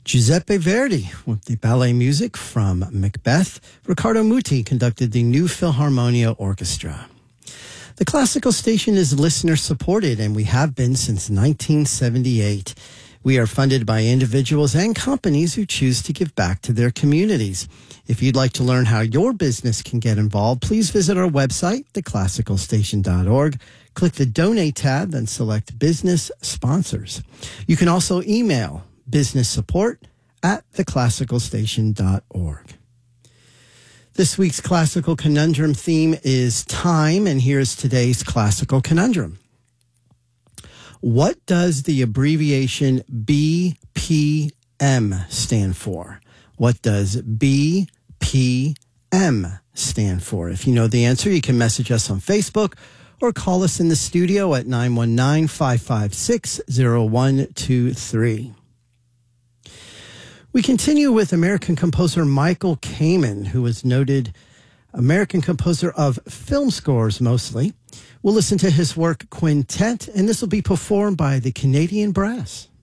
Giuseppe Verdi with the ballet music from Macbeth. Riccardo Muti conducted the New Philharmonia Orchestra. The Classical Station is listener supported, and we have been since 1978. We are funded by individuals and companies who choose to give back to their communities. If you'd like to learn how your business can get involved, please visit our website, theclassicalstation.org. Click the Donate tab, then select Business Sponsors. You can also email businesssupport@theclassicalstation.org. This week's Classical Conundrum theme is time, and here's today's Classical Conundrum. What does the abbreviation BPM stand for? What does BPM stand for? If you know the answer, you can message us on Facebook or call us in the studio at 919-556-0123. We continue with American composer Michael Kamen, who is noted American composer of film scores mostly. We'll listen to his work Quintet, and this will be performed by the Canadian Brass.